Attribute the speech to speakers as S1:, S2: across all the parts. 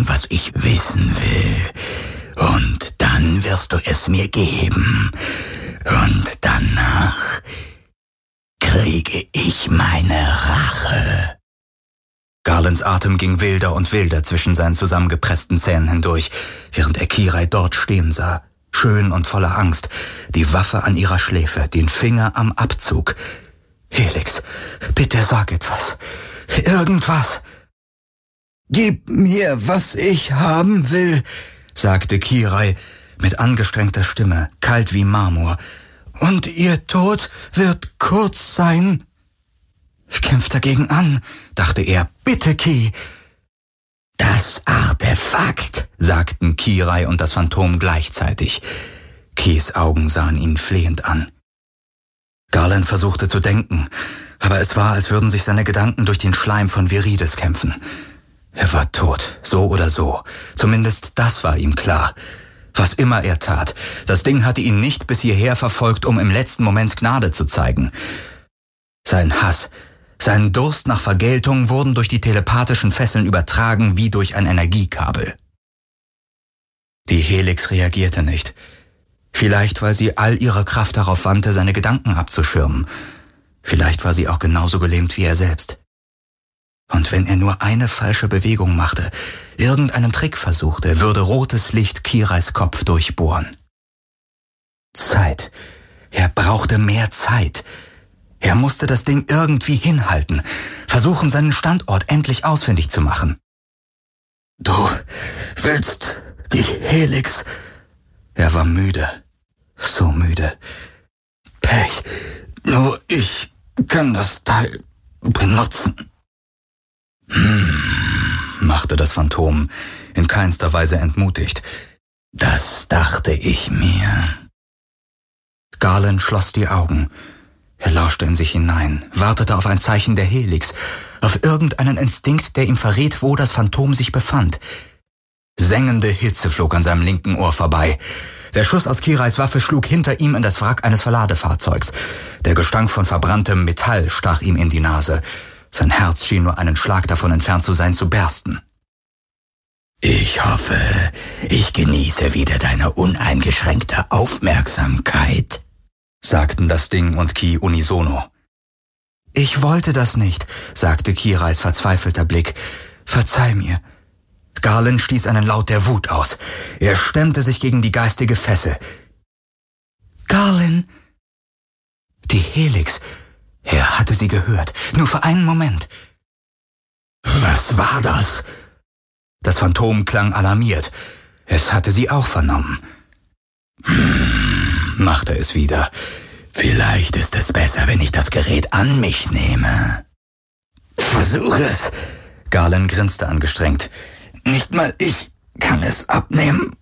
S1: fragen, was ich wissen will. Und dann wirst du es mir geben. Und danach kriege ich meine Rache.
S2: Garlands Atem ging wilder und wilder zwischen seinen zusammengepressten Zähnen hindurch, während er Kirai dort stehen sah, schön und voller Angst, die Waffe an ihrer Schläfe, den Finger am Abzug. »Helix, bitte sag etwas. Irgendwas.«
S1: »Gib mir, was ich haben will«,
S2: sagte Kirai mit angestrengter Stimme, kalt wie Marmor.
S1: »Und ihr Tod wird kurz sein.«
S2: »Kämpft dagegen an«, dachte er. »Bitte, Ki.«
S1: »Das Artefakt«,
S2: sagten Kirai und das Phantom gleichzeitig. Kis Augen sahen ihn flehend an. Garland versuchte zu denken, aber es war, als würden sich seine Gedanken durch den Schleim von Virides kämpfen. Er war tot, so oder so. Zumindest das war ihm klar. Was immer er tat, das Ding hatte ihn nicht bis hierher verfolgt, um im letzten Moment Gnade zu zeigen. Sein Hass, sein Durst nach Vergeltung wurden durch die telepathischen Fesseln übertragen wie durch ein Energiekabel. Die Helix reagierte nicht. Vielleicht, weil sie all ihre Kraft darauf wandte, seine Gedanken abzuschirmen. Vielleicht war sie auch genauso gelähmt wie er selbst. Und wenn er nur eine falsche Bewegung machte, irgendeinen Trick versuchte, würde rotes Licht Kirais Kopf durchbohren. Zeit. Er brauchte mehr Zeit. Er musste das Ding irgendwie hinhalten, versuchen, seinen Standort endlich ausfindig zu machen.
S1: »Du willst die Helix?«
S2: Er war müde. So müde.
S1: »Pech. Nur ich kann das Teil benutzen.«
S2: machte das Phantom, in keinster Weise entmutigt.
S1: »Das dachte ich mir.«
S2: Garland schloss die Augen. Er lauschte in sich hinein, wartete auf ein Zeichen der Helix, auf irgendeinen Instinkt, der ihm verriet, wo das Phantom sich befand. Sengende Hitze flog an seinem linken Ohr vorbei. Der Schuss aus Kirais Waffe schlug hinter ihm in das Wrack eines Verladefahrzeugs. Der Gestank von verbranntem Metall stach ihm in die Nase. Sein Herz schien nur einen Schlag davon entfernt zu sein, zu bersten.
S1: »Ich hoffe, ich genieße wieder deine uneingeschränkte Aufmerksamkeit«,
S2: sagten das Ding und Ki unisono. »Ich wollte das nicht«, sagte Kirais verzweifelter Blick. »Verzeih mir.« Garland stieß einen Laut der Wut aus. Er stemmte sich gegen die geistige Fessel. »Garland!« Die Helix. Er hatte sie gehört, nur für einen Moment.
S1: »Was war das?«
S2: Das Phantom klang alarmiert. Es hatte sie auch vernommen.
S1: Machte es wieder. »Vielleicht ist es besser, wenn ich das Gerät an mich nehme.« »Versuch es.«
S2: Garland grinste angestrengt.
S1: »Nicht mal ich kann es abnehmen.«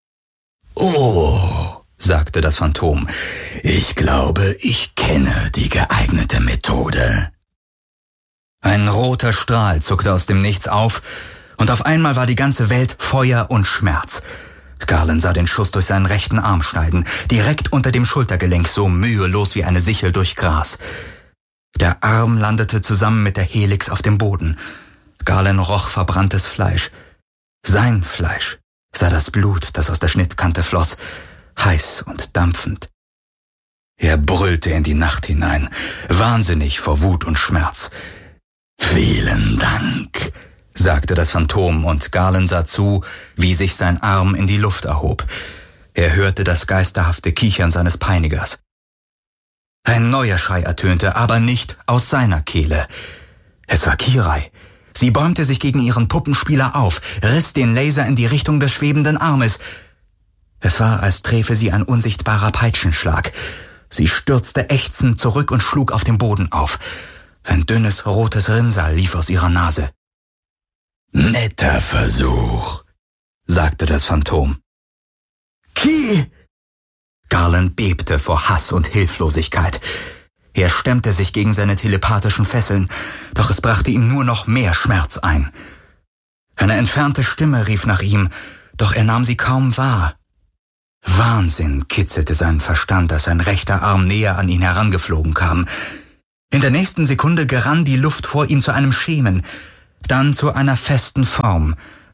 S1: »Oh«, sagte das Phantom, »ich glaube, ich kenne die geeignete Methode.«
S2: Ein roter Strahl zuckte aus dem Nichts auf, und auf einmal war die ganze Welt Feuer und Schmerz. Garland sah den Schuss durch seinen rechten Arm schneiden, direkt unter dem Schultergelenk, so mühelos wie eine Sichel durch Gras. Der Arm landete zusammen mit der Helix auf dem Boden. Garland roch verbranntes Fleisch. Sein Fleisch, sah das Blut, das aus der Schnittkante floss, heiß und dampfend. Er brüllte in die Nacht hinein, wahnsinnig vor Wut und Schmerz.
S1: »Vielen Dank«,
S2: sagte das Phantom, und Garland sah zu, wie sich sein Arm in die Luft erhob. Er hörte das geisterhafte Kichern seines Peinigers. Ein neuer Schrei ertönte, aber nicht aus seiner Kehle. Es war Kirai. Sie bäumte sich gegen ihren Puppenspieler auf, riss den Laser in die Richtung des schwebenden Armes. Es war, als träfe sie ein unsichtbarer Peitschenschlag. Sie stürzte ächzend zurück und schlug auf dem Boden auf. Ein dünnes, rotes Rinnsal lief aus ihrer Nase.
S1: »Netter Versuch«,
S2: sagte das Phantom.
S1: »Ki!«
S2: Garland bebte vor Hass und Hilflosigkeit. Er stemmte sich gegen seine telepathischen Fesseln, doch es brachte ihm nur noch mehr Schmerz ein. Eine entfernte Stimme rief nach ihm, doch er nahm sie kaum wahr. Wahnsinn kitzelte seinen Verstand, als sein rechter Arm näher an ihn herangeflogen kam. In der nächsten Sekunde gerann die Luft vor ihm zu einem Schemen, dann zu einer festen Form,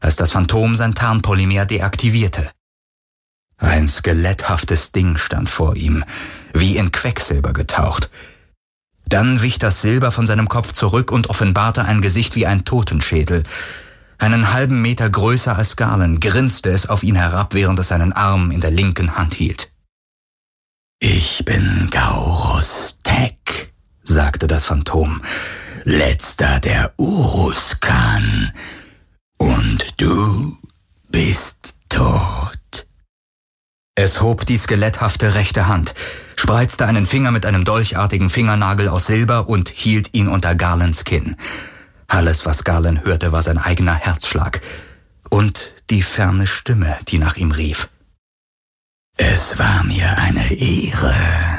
S2: als das Phantom sein Tarnpolymer deaktivierte. Ein skeletthaftes Ding stand vor ihm, wie in Quecksilber getaucht. Dann wich das Silber von seinem Kopf zurück und offenbarte ein Gesicht wie ein Totenschädel. Einen halben Meter größer als Garland grinste es auf ihn herab, während es seinen Arm in der linken Hand hielt.
S1: »Ich bin Gaurus Tech«, sagte das Phantom, »letzter der Uruskan, und du bist tot.«
S2: Es hob die skeletthafte rechte Hand, spreizte einen Finger mit einem dolchartigen Fingernagel aus Silber und hielt ihn unter Garlands Kinn. Alles, was Garland hörte, war sein eigener Herzschlag und die ferne Stimme, die nach ihm rief.
S1: »Es war mir eine Ehre.«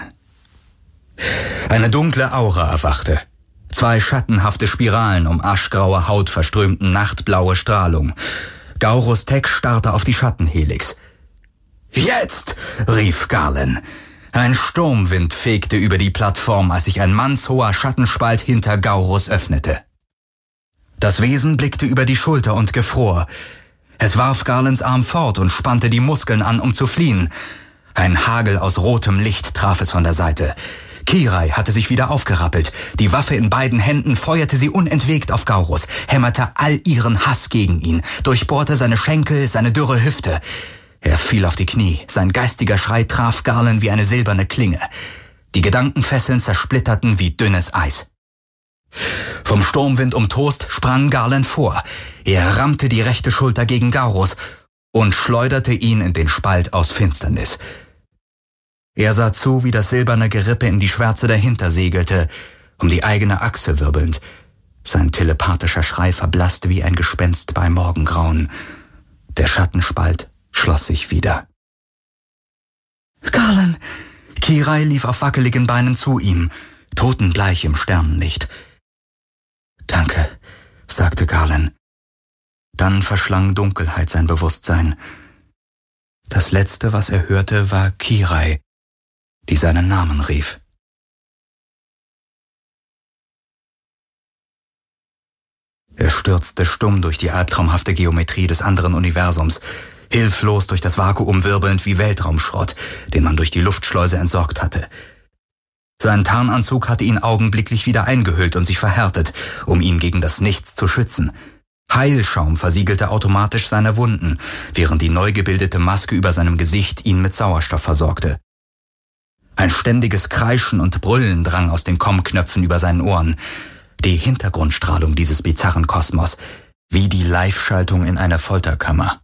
S2: Eine dunkle Aura erwachte. 2 schattenhafte Spiralen um aschgraue Haut verströmten nachtblaue Strahlung. Gaurus Tech starrte auf die Schattenhelix. »Jetzt!« rief Garland. Ein Sturmwind fegte über die Plattform, als sich ein mannshoher Schattenspalt hinter Gaurus öffnete. Das Wesen blickte über die Schulter und gefror. Es warf Garlands Arm fort und spannte die Muskeln an, um zu fliehen. Ein Hagel aus rotem Licht traf es von der Seite. Kirai hatte sich wieder aufgerappelt. Die Waffe in beiden Händen feuerte sie unentwegt auf Gaurus, hämmerte all ihren Hass gegen ihn, durchbohrte seine Schenkel, seine dürre Hüfte. Er fiel auf die Knie. Sein geistiger Schrei traf Garland wie eine silberne Klinge. Die Gedankenfesseln zersplitterten wie dünnes Eis. Vom Sturmwind umtost sprang Garland vor. Er rammte die rechte Schulter gegen Gaurus und schleuderte ihn in den Spalt aus Finsternis. Er sah zu, wie das silberne Gerippe in die Schwärze dahinter segelte, um die eigene Achse wirbelnd. Sein telepathischer Schrei verblasste wie ein Gespenst bei Morgengrauen. Der Schattenspalt schloss sich wieder. »Garland!« Kirai lief auf wackeligen Beinen zu ihm, totenbleich im Sternenlicht. »Danke«, sagte Garland. Dann verschlang Dunkelheit sein Bewusstsein. Das Letzte, was er hörte, war Kirai, die seinen Namen rief. Er stürzte stumm durch die albtraumhafte Geometrie des anderen Universums, hilflos durch das Vakuum wirbelnd wie Weltraumschrott, den man durch die Luftschleuse entsorgt hatte. Sein Tarnanzug hatte ihn augenblicklich wieder eingehüllt und sich verhärtet, um ihn gegen das Nichts zu schützen. Heilschaum versiegelte automatisch seine Wunden, während die neu gebildete Maske über seinem Gesicht ihn mit Sauerstoff versorgte. Ein ständiges Kreischen und Brüllen drang aus den Kommknöpfen über seinen Ohren. Die Hintergrundstrahlung dieses bizarren Kosmos, wie die Live-Schaltung in einer Folterkammer.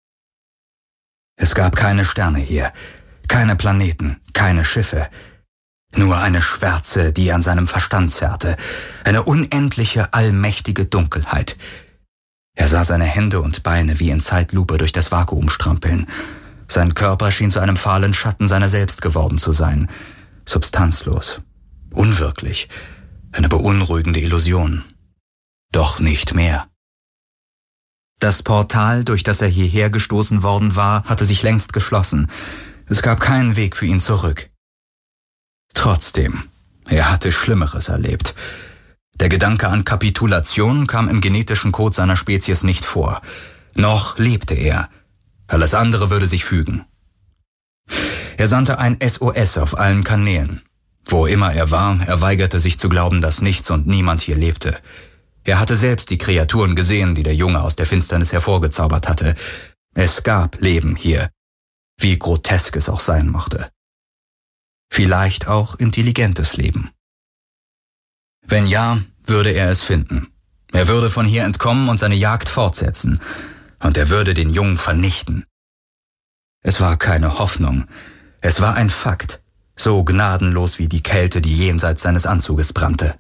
S2: Es gab keine Sterne hier, keine Planeten, keine Schiffe. Nur eine Schwärze, die an seinem Verstand zerrte, eine unendliche, allmächtige Dunkelheit. Er sah seine Hände und Beine wie in Zeitlupe durch das Vakuum strampeln. Sein Körper schien zu einem fahlen Schatten seiner selbst geworden zu sein, substanzlos, unwirklich, eine beunruhigende Illusion. Doch nicht mehr. Das Portal, durch das er hierher gestoßen worden war, hatte sich längst geschlossen. Es gab keinen Weg für ihn zurück. Trotzdem, er hatte Schlimmeres erlebt. Der Gedanke an Kapitulation kam im genetischen Code seiner Spezies nicht vor. Noch lebte er. Alles andere würde sich fügen. Er sandte ein SOS auf allen Kanälen. Wo immer er war, er weigerte sich zu glauben, dass nichts und niemand hier lebte. Er hatte selbst die Kreaturen gesehen, die der Junge aus der Finsternis hervorgezaubert hatte. Es gab Leben hier, wie grotesk es auch sein mochte. Vielleicht auch intelligentes Leben. Wenn ja, würde er es finden. Er würde von hier entkommen und seine Jagd fortsetzen. Und er würde den Jungen vernichten. Es war keine Hoffnung. Es war ein Fakt, so gnadenlos wie die Kälte, die jenseits seines Anzuges brannte.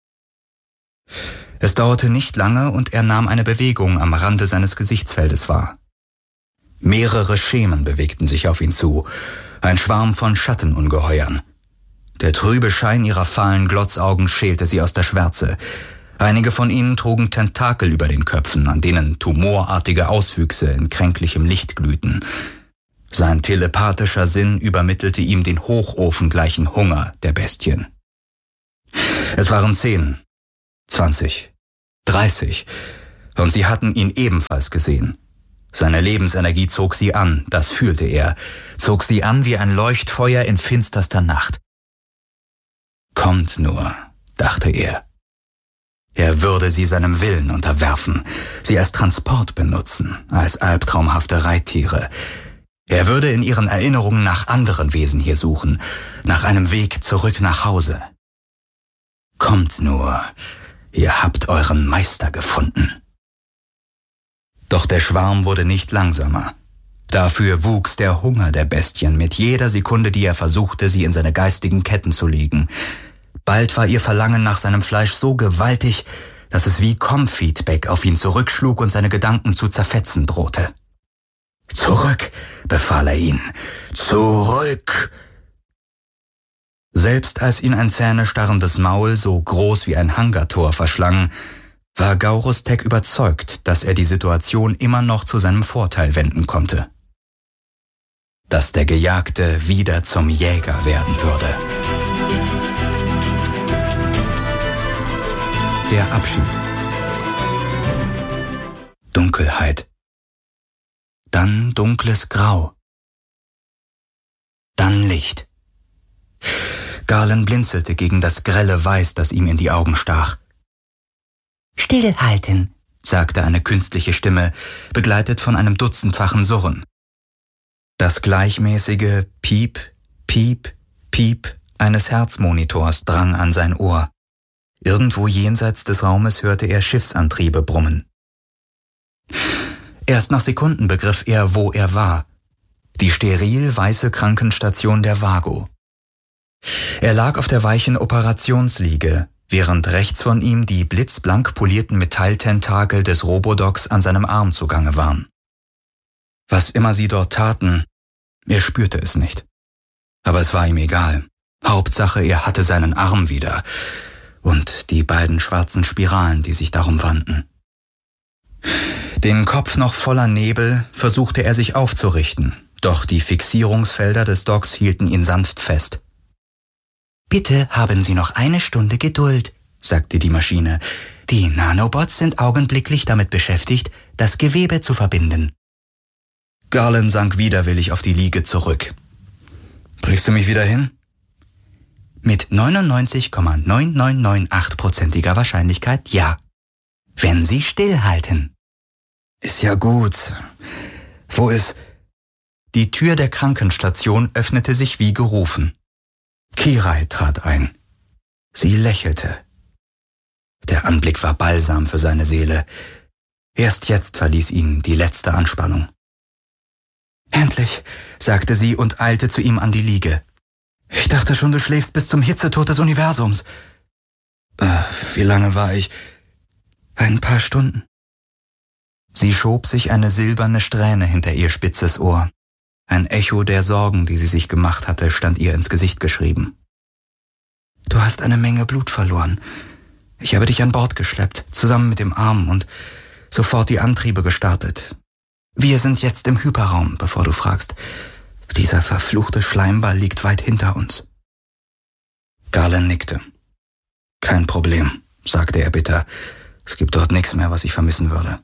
S2: Es dauerte nicht lange und er nahm eine Bewegung am Rande seines Gesichtsfeldes wahr. Mehrere Schemen bewegten sich auf ihn zu, ein Schwarm von Schattenungeheuern. Der trübe Schein ihrer fahlen Glotzaugen schälte sie aus der Schwärze. Einige von ihnen trugen Tentakel über den Köpfen, an denen tumorartige Auswüchse in kränklichem Licht glühten. Sein telepathischer Sinn übermittelte ihm den hochofengleichen Hunger der Bestien. Es waren 10, 20, 30 Und sie hatten ihn ebenfalls gesehen. Seine Lebensenergie zog sie an, das fühlte er, zog sie an wie ein Leuchtfeuer in finsterster Nacht. Kommt nur, dachte er. Er würde sie seinem Willen unterwerfen, sie als Transport benutzen, als albtraumhafte Reittiere. Er würde in ihren Erinnerungen nach anderen Wesen hier suchen, nach einem Weg zurück nach Hause. Kommt nur, ihr habt euren Meister gefunden. Doch der Schwarm wurde nicht langsamer. Dafür wuchs der Hunger der Bestien mit jeder Sekunde, die er versuchte, sie in seine geistigen Ketten zu legen. Bald war ihr Verlangen nach seinem Fleisch so gewaltig, dass es wie Comfeedback auf ihn zurückschlug und seine Gedanken zu zerfetzen drohte. »Zurück«, befahl er ihn, »zurück!« Selbst als ihn ein zähnestarrendes Maul so groß wie ein Hangartor verschlang, war Gaurus Tech überzeugt, dass er die Situation immer noch zu seinem Vorteil wenden konnte. Dass der Gejagte wieder zum Jäger werden würde. Der Abschied. Dunkelheit. Dann dunkles Grau. Dann Licht. Garland blinzelte gegen das grelle Weiß, das ihm in die Augen stach. »Stillhalten«, sagte eine künstliche Stimme, begleitet von einem dutzendfachen Surren. Das gleichmäßige Piep, Piep, Piep eines Herzmonitors drang an sein Ohr. Irgendwo jenseits des Raumes hörte er Schiffsantriebe brummen. Erst nach Sekunden begriff er, wo er war. Die steril weiße Krankenstation der Vago. Er lag auf der weichen Operationsliege, während rechts von ihm die blitzblank polierten Metalltentakel des Robodocs an seinem Arm zugange waren. Was immer sie dort taten, er spürte es nicht. Aber es war ihm egal. Hauptsache, er hatte seinen Arm wieder und die beiden schwarzen Spiralen, die sich darum wanden. Den Kopf noch voller Nebel versuchte er sich aufzurichten, doch die Fixierungsfelder des Docks hielten ihn sanft fest. »Bitte haben Sie noch eine Stunde Geduld«, sagte die Maschine. »Die Nanobots sind augenblicklich damit beschäftigt, das Gewebe zu verbinden.« Garland sank widerwillig auf die Liege zurück. »Kriegst du mich wieder hin?« »Mit 99,9998%iger Wahrscheinlichkeit ja. Wenn Sie stillhalten.« »Ist ja gut. Wo ist...« Die Tür der Krankenstation öffnete sich wie gerufen. Kirai trat ein. Sie lächelte. Der Anblick war Balsam für seine Seele. Erst jetzt verließ ihn die letzte Anspannung. »Endlich«, sagte sie und eilte zu ihm an die Liege. »Ich dachte schon, du schläfst bis zum Hitzetod des Universums.« »Wie lange war ich?« »Ein paar Stunden.« Sie schob sich eine silberne Strähne hinter ihr spitzes Ohr. Ein Echo der Sorgen, die sie sich gemacht hatte, stand ihr ins Gesicht geschrieben. »Du hast eine Menge Blut verloren. Ich habe dich an Bord geschleppt, zusammen mit dem Arm und sofort die Antriebe gestartet. Wir sind jetzt im Hyperraum, bevor du fragst. Dieser verfluchte Schleimball liegt weit hinter uns.« Garland nickte. »Kein Problem«, sagte er bitter. »Es gibt dort nichts mehr, was ich vermissen würde.«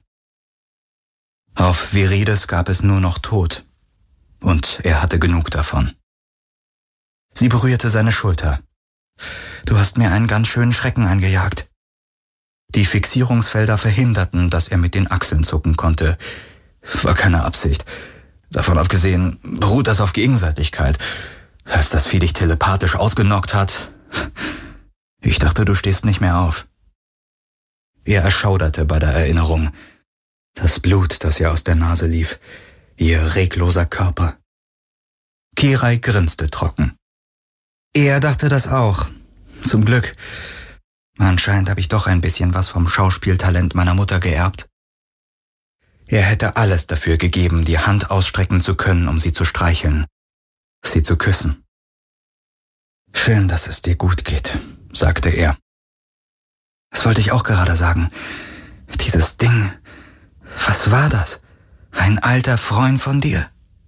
S2: Auf Virides gab es nur noch Tod. Und er hatte genug davon. Sie berührte seine Schulter. »Du hast mir einen ganz schönen Schrecken eingejagt.« Die Fixierungsfelder verhinderten, dass er mit den Achseln zucken konnte. War keine Absicht. Davon abgesehen beruht das auf Gegenseitigkeit. Als das Vieh dich telepathisch ausgenockt hat. Ich dachte, du stehst nicht mehr auf. Er erschauderte bei der Erinnerung. Das Blut, das ihr aus der Nase lief. Ihr regloser Körper. Kirai grinste trocken. Er dachte das auch. Zum Glück. Anscheinend habe ich doch ein bisschen was vom Schauspieltalent meiner Mutter geerbt. Er hätte alles dafür gegeben, die Hand ausstrecken zu können, um sie zu streicheln, sie zu küssen. »Schön, dass es dir gut geht«, sagte er. »Das wollte ich auch gerade sagen. Dieses Ding, was war das? Ein alter Freund von dir?«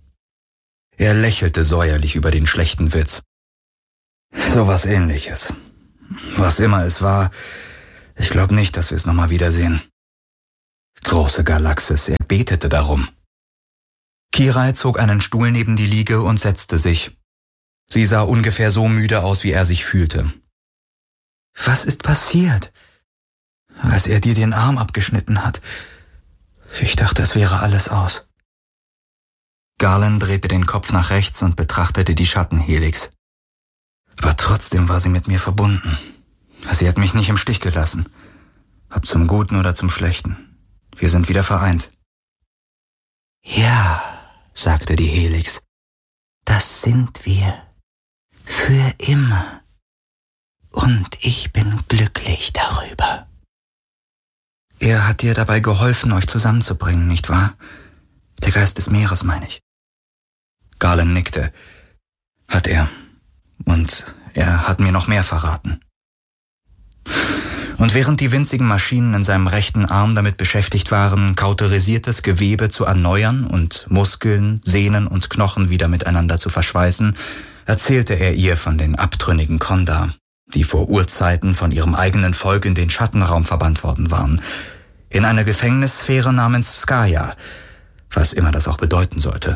S2: Er lächelte säuerlich über den schlechten Witz. »Sowas Ähnliches. Was immer es war, ich glaube nicht, dass wir es nochmal wiedersehen. Große Galaxis, er betete darum. Kirai zog einen Stuhl neben die Liege und setzte sich. Sie sah ungefähr so müde aus, wie er sich fühlte. »Was ist passiert?« »Als er dir den Arm abgeschnitten hat. Ich dachte, es wäre alles aus.« Galen drehte den Kopf nach rechts und betrachtete die Schattenhelix. Aber trotzdem war sie mit mir verbunden. Sie hat mich nicht im Stich gelassen. Ob zum Guten oder zum Schlechten. Wir sind wieder vereint.
S1: »Ja«, sagte die Helix, »das sind wir. Für immer. Und ich bin glücklich darüber.«
S2: Er hat dir dabei geholfen, euch zusammenzubringen, nicht wahr? Der Geist des Meeres, meine ich. Galen nickte. Hat er. Und er hat mir noch mehr verraten. Und während die winzigen Maschinen in seinem rechten Arm damit beschäftigt waren, kauterisiertes Gewebe zu erneuern und Muskeln, Sehnen und Knochen wieder miteinander zu verschweißen, erzählte er ihr von den abtrünnigen Kondar, die vor Urzeiten von ihrem eigenen Volk in den Schattenraum verbannt worden waren, in eine Gefängnissphäre namens Skaya, was immer das auch bedeuten sollte.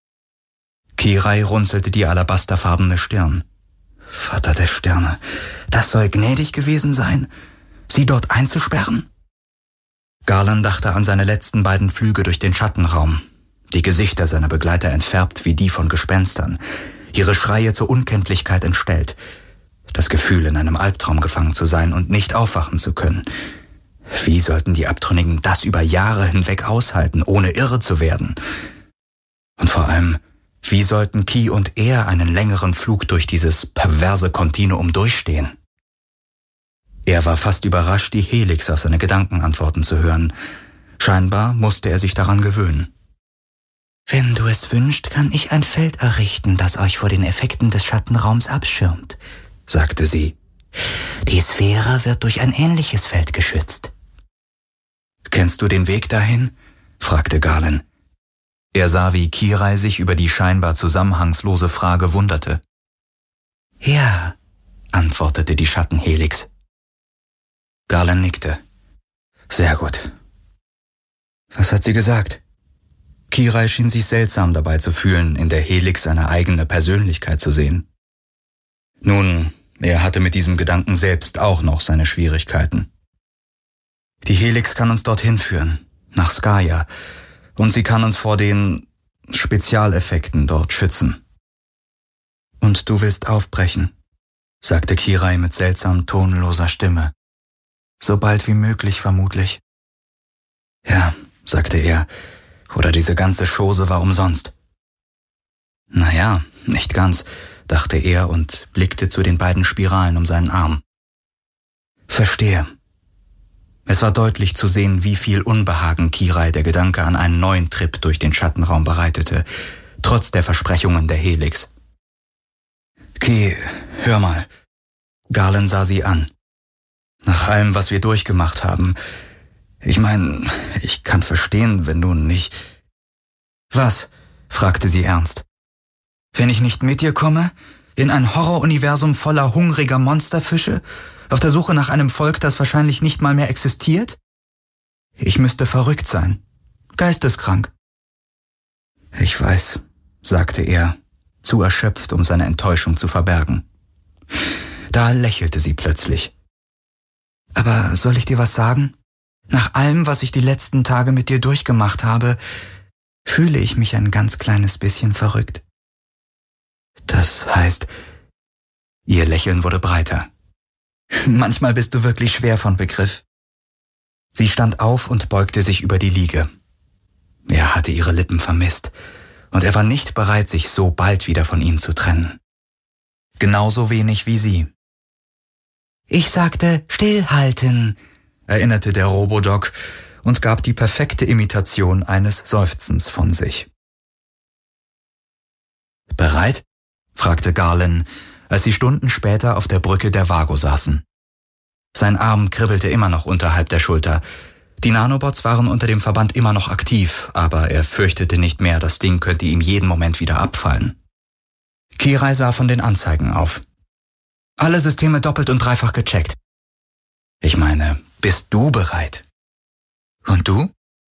S2: Kirai runzelte die alabasterfarbene Stirn. Vater der Sterne, das soll gnädig gewesen sein, sie dort einzusperren? Galen dachte an seine letzten beiden Flüge durch den Schattenraum, die Gesichter seiner Begleiter entfärbt wie die von Gespenstern, ihre Schreie zur Unkenntlichkeit entstellt, das Gefühl, in einem Albtraum gefangen zu sein und nicht aufwachen zu können. Wie sollten die Abtrünnigen das über Jahre hinweg aushalten, ohne irre zu werden? Und vor allem, wie sollten Ki und er einen längeren Flug durch dieses perverse Kontinuum durchstehen? Er war fast überrascht, die Helix auf seine Gedanken antworten zu hören. Scheinbar musste er sich daran gewöhnen.
S1: »Wenn du es wünschst, kann ich ein Feld errichten, das euch vor den Effekten des Schattenraums abschirmt«, sagte sie. »Die Sphäre wird durch ein ähnliches Feld geschützt.«
S2: »Kennst du den Weg dahin?« fragte Galen. Er sah, wie Kirai sich über die scheinbar zusammenhangslose Frage wunderte.
S1: »Ja«, antwortete die Schattenhelix.
S2: Galen nickte. »Sehr gut. Was hat sie gesagt?« Kirai schien sich seltsam dabei zu fühlen, in der Helix eine eigene Persönlichkeit zu sehen. Nun, er hatte mit diesem Gedanken selbst auch noch seine Schwierigkeiten. Die Helix kann uns dorthin führen, nach Skaya, und sie kann uns vor den Spezialeffekten dort schützen. »Und du willst aufbrechen«, sagte Kirai mit seltsam tonloser Stimme. »So bald wie möglich, vermutlich.« »Ja«, sagte er, »oder diese ganze Chose war umsonst.« »Naja, nicht ganz«, dachte er und blickte zu den beiden Spiralen um seinen Arm. »Verstehe.« Es war deutlich zu sehen, wie viel Unbehagen Kirai der Gedanke an einen neuen Trip durch den Schattenraum bereitete, trotz der Versprechungen der Helix. »Ki, hör mal.« Galen sah sie an. »Nach allem, was wir durchgemacht haben, ich meine, ich kann verstehen, wenn du nicht...« »Was?« fragte sie ernst. »Wenn ich nicht mit dir komme? In ein Horroruniversum voller hungriger Monsterfische? Auf der Suche nach einem Volk, das wahrscheinlich nicht mal mehr existiert? Ich müsste verrückt sein. Geisteskrank.« »Ich weiß«, sagte er, zu erschöpft, um seine Enttäuschung zu verbergen. Da lächelte sie plötzlich. »Aber soll ich dir was sagen? Nach allem, was ich die letzten Tage mit dir durchgemacht habe, fühle ich mich ein ganz kleines bisschen verrückt.« »Das heißt...« Ihr Lächeln wurde breiter. »Manchmal bist du wirklich schwer von Begriff.« Sie stand auf und beugte sich über die Liege. Er hatte ihre Lippen vermisst, und er war nicht bereit, sich so bald wieder von ihnen zu trennen. Genauso wenig wie sie.
S1: »Ich sagte, stillhalten«,
S2: erinnerte der Robodoc und gab die perfekte Imitation eines Seufzens von sich. »Bereit?« fragte Galen, als sie Stunden später auf der Brücke der Vago saßen. Sein Arm kribbelte immer noch unterhalb der Schulter. Die Nanobots waren unter dem Verband immer noch aktiv, aber er fürchtete nicht mehr, das Ding könnte ihm jeden Moment wieder abfallen. Kirai sah von den Anzeigen auf. »Alle Systeme doppelt und dreifach gecheckt.« »Ich meine, bist du bereit?« »Und du?«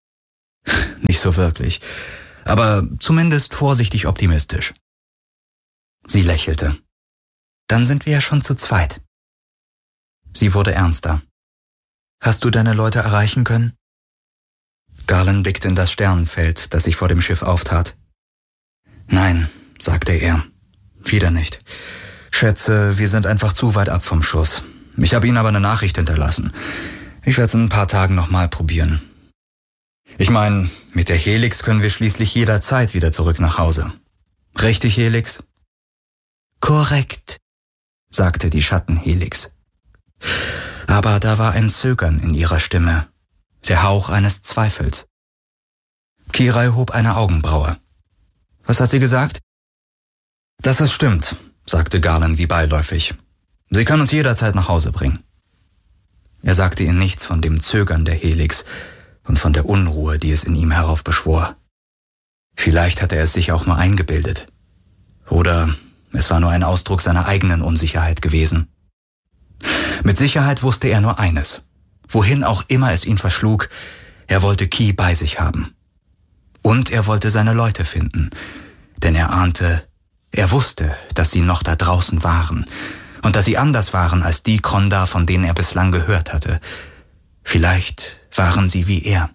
S2: Nicht so wirklich, aber zumindest vorsichtig optimistisch. Sie lächelte. Dann sind wir ja schon zu zweit. Sie wurde ernster. Hast du deine Leute erreichen können? Garland blickte in das Sternenfeld, das sich vor dem Schiff auftat. Nein, sagte er. Wieder nicht. Schätze, wir sind einfach zu weit ab vom Schuss. Ich habe ihnen aber eine Nachricht hinterlassen. Ich werde es in ein paar Tagen nochmal probieren. Ich meine, mit der Helix können wir schließlich jederzeit wieder zurück nach Hause. Richtig, Helix? Korrekt, sagte die Schattenhelix. Aber da war ein Zögern in ihrer Stimme, der Hauch eines Zweifels. Kirai hob eine Augenbraue. Was hat sie gesagt? Dass es stimmt, sagte Garland wie beiläufig. Sie kann uns jederzeit nach Hause bringen. Er sagte ihr nichts von dem Zögern der Helix und von der Unruhe, die es in ihm heraufbeschwor. Vielleicht hatte er es sich auch nur eingebildet. Oder es war nur ein Ausdruck seiner eigenen Unsicherheit gewesen. Mit Sicherheit wusste er nur eines. Wohin auch immer es ihn verschlug, er wollte Ki bei sich haben. Und er wollte seine Leute finden, denn er wusste, dass sie noch da draußen waren und dass sie anders waren als die Krondar, von denen er bislang gehört hatte. Vielleicht waren sie wie er.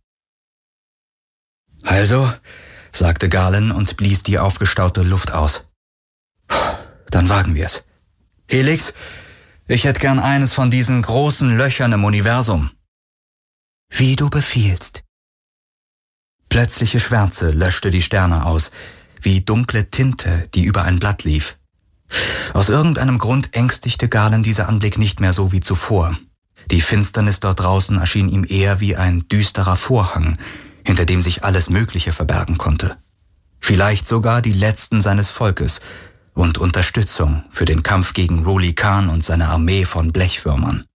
S2: Also, sagte Garland und blies die aufgestaute Luft aus. Dann wagen wir's. Helix, ich hätte gern eines von diesen großen Löchern im Universum. Wie du befiehlst. Plötzliche Schwärze löschte die Sterne aus, wie dunkle Tinte, die über ein Blatt lief. Aus irgendeinem Grund ängstigte Garland dieser Anblick nicht mehr so wie zuvor. Die Finsternis dort draußen erschien ihm eher wie ein düsterer Vorhang, hinter dem sich alles Mögliche verbergen konnte. Vielleicht sogar die Letzten seines Volkes und Unterstützung für den Kampf gegen Roli Khan und seine Armee von Blechwürmern.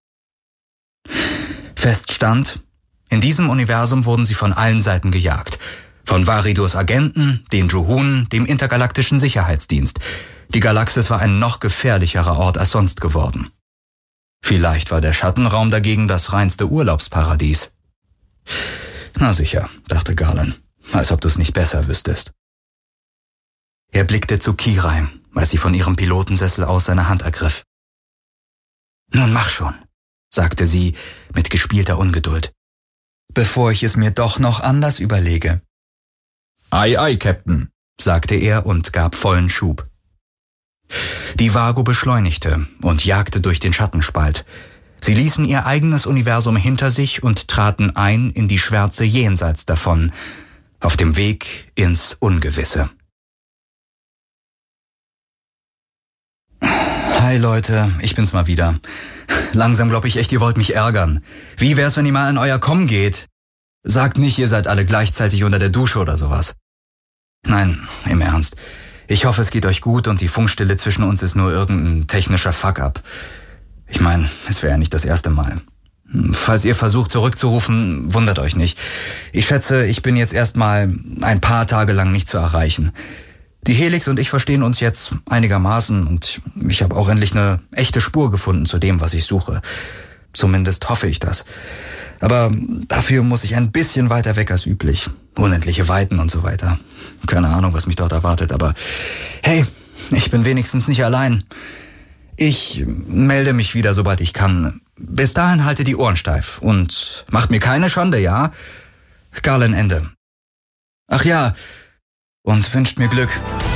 S2: Fest stand, in diesem Universum wurden sie von allen Seiten gejagt. Von Varidors Agenten, den Juhun, dem Intergalaktischen Sicherheitsdienst. Die Galaxis war ein noch gefährlicherer Ort als sonst geworden. Vielleicht war der Schattenraum dagegen das reinste Urlaubsparadies. Na sicher, dachte Garland, als ob du es nicht besser wüsstest. Er blickte zu Kirai, als sie von ihrem Pilotensessel aus seine Hand ergriff. Nun mach schon, sagte sie mit gespielter Ungeduld, bevor ich es mir doch noch anders überlege. Ei, ei, Captain, sagte er und gab vollen Schub. Die Vago beschleunigte und jagte durch den Schattenspalt. Sie ließen ihr eigenes Universum hinter sich und traten ein in die Schwärze jenseits davon, auf dem Weg ins Ungewisse. Hi Leute, ich bin's mal wieder. Langsam glaub ich echt, ihr wollt mich ärgern. Wie wär's, wenn ihr mal in euer Com geht? Sagt nicht, ihr seid alle gleichzeitig unter der Dusche oder sowas. Nein, im Ernst. Ich hoffe, es geht euch gut und die Funkstille zwischen uns ist nur irgendein technischer Fuck-up. Ich meine, es wäre ja nicht das erste Mal. Falls ihr versucht zurückzurufen, wundert euch nicht. Ich schätze, ich bin jetzt erstmal ein paar Tage lang nicht zu erreichen. Die Helix und ich verstehen uns jetzt einigermaßen und ich habe auch endlich eine echte Spur gefunden zu dem, was ich suche. Zumindest hoffe ich das. Aber dafür muss ich ein bisschen weiter weg als üblich. Unendliche Weiten und so weiter. Keine Ahnung, was mich dort erwartet, aber hey, ich bin wenigstens nicht allein. Ich melde mich wieder, sobald ich kann. Bis dahin haltet die Ohren steif und macht mir keine Schande, ja? Garland Ende. Ach ja, und wünscht mir Glück.